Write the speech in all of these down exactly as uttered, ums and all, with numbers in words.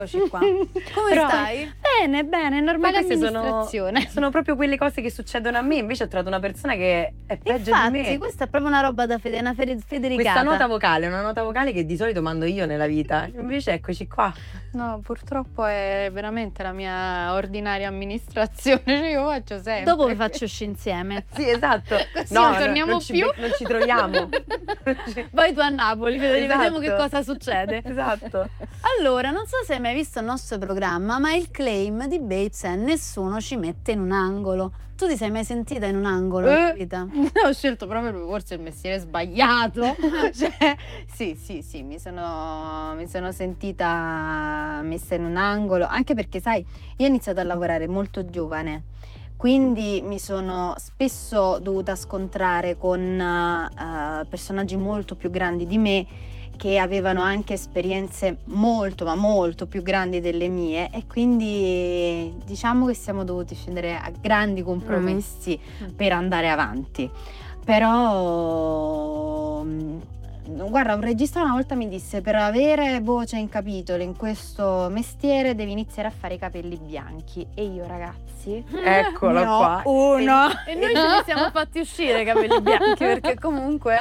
Eccoci qua. Come Però- stai? Bene, bene, normale queste sono- amministrazione. Sono proprio quelle cose che succedono a me, invece ho trovato una persona che è peggio Infatti, di me. questa è proprio una roba da fede, una fede- federicata. Questa nota vocale è una nota vocale che di solito mando io nella vita, invece eccoci qua. No, purtroppo è veramente la mia ordinaria amministrazione, cioè io faccio sempre. Dopo vi faccio uscire insieme. Sì, esatto. Così non torniamo non ci, più. non ci troviamo. Vai tu a Napoli, Federica, Esatto. vediamo che cosa succede. Esatto. Allora, non so se hai mai visto il nostro programma, ma il claim di Babes è nessuno ci mette in un angolo. Tu ti sei mai sentita in un angolo Eh. nella vita? Ho scelto proprio forse il mestiere sbagliato. Cioè, sì, sì, sì, mi sono, mi sono sentita messa in un angolo, anche perché, sai, io ho iniziato a lavorare molto giovane, quindi mi sono spesso dovuta scontrare con eh, personaggi molto più grandi di me, che avevano anche esperienze molto ma molto più grandi delle mie, e quindi diciamo che siamo dovuti scendere a grandi compromessi per andare avanti. Però mm, guarda, un regista una volta mi disse: per avere voce in capitolo in questo mestiere devi iniziare a fare i capelli bianchi. E io, ragazzi, Eccolo ne ho qua. uno. E noi ce li siamo fatti uscire i capelli bianchi, perché comunque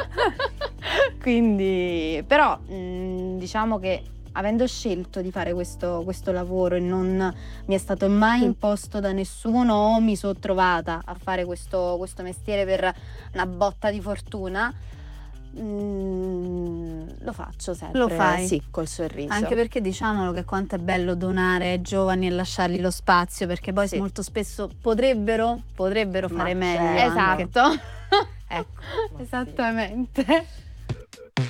quindi però mh, diciamo che avendo scelto di fare questo, questo lavoro e non mi è stato mai imposto da nessuno, o mi sono trovata a fare questo, questo mestiere per una botta di fortuna, mh, lo faccio sempre. Lo fai? Sì, col sorriso. Anche Anche perché diciamolo che quanto è bello donare ai giovani e lasciargli lo spazio, perché poi Sì. molto spesso potrebbero, potrebbero Ma fare meglio. certo. anche. esatto. Ecco. Ma sì. Esattamente.